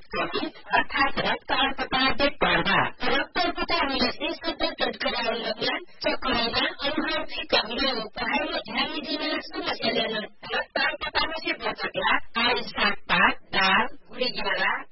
कवि अर्थात् रक्तअल्पताले पर्दा रक्तअल्पता मिले शुद्ध टटकराउन चक्कैना अनुभव कविले पहाडले ध्यान दिन समस्या लेन रक्तअल्पता से बचकला आज सागपात दाल गुडी ज्वाला